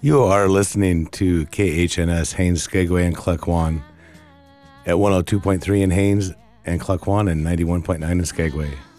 You are listening to KHNS Haines, Skagway, and Klukwan at 102.3 in Haines and Klukwan and 91.9 in Skagway.